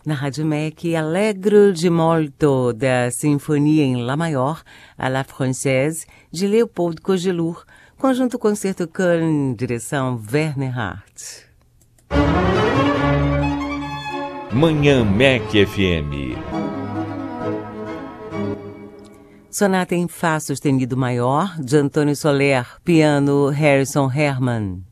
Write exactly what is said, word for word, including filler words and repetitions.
Na Rádio M E C, Allegro di molto, da Sinfonia em Lá Maior, à la Française, de Leopold Kogelur, conjunto concerto Köln, direção Werner Hart. Manhã M E C F M. Sonata em Fá sustenido maior, de Antônio Soler, piano Harrison Herman.